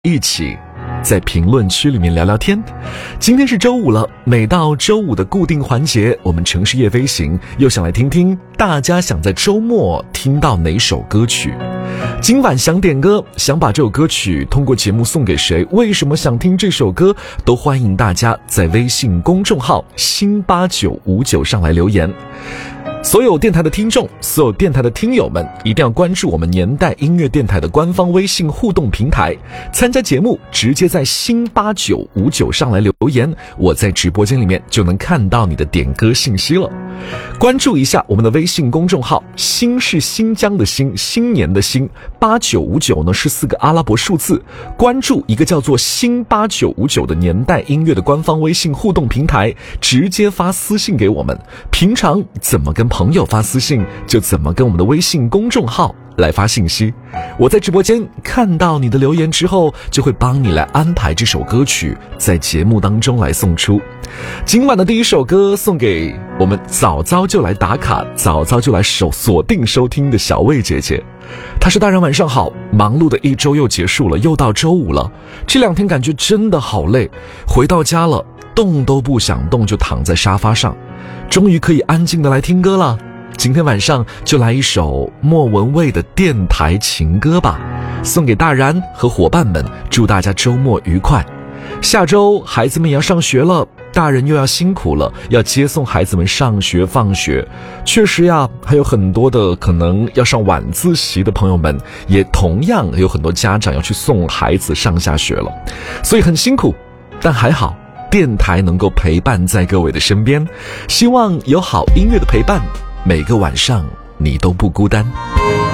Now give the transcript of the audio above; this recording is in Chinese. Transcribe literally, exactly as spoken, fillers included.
一起在评论区里面聊聊天。今天是周五了，每到周五的固定环节，我们城市夜飞行又想来听听大家想在周末听到哪首歌曲。今晚想点歌，想把这首歌曲通过节目送给谁，为什么想听这首歌，都欢迎大家在微信公众号新八九五九上来留言。所有电台的听众，所有电台的听友们，一定要关注我们年代音乐电台的官方微信互动平台，参加节目直接在新八九五九上来留言，我在直播间里面就能看到你的点歌信息了。关注一下我们的微信公众号，新是新疆的新，新年的新，八九五九呢是四个阿拉伯数字。关注一个叫做新八九五九的年代音乐的官方微信互动平台，直接发私信给我们。平常怎么跟朋友发私信，就怎么跟我们的微信公众号来发信息。我在直播间看到你的留言之后，就会帮你来安排这首歌曲在节目当中来送出。今晚的第一首歌送给我们早早就来打卡，早早就来手锁定收听的小魏姐姐。她说大人晚上好，忙碌的一周又结束了，又到周五了，这两天感觉真的好累，回到家了动都不想动，就躺在沙发上，终于可以安静的来听歌了。今天晚上就来一首莫文蔚的电台情歌吧，送给大然和伙伴们，祝大家周末愉快。下周孩子们也要上学了，大人又要辛苦了，要接送孩子们上学放学。确实呀，还有很多的可能要上晚自习的朋友们，也同样有很多家长要去送孩子上下学了，所以很辛苦，但还好电台能够陪伴在各位的身边，希望有好音乐的陪伴，每个晚上你都不孤单。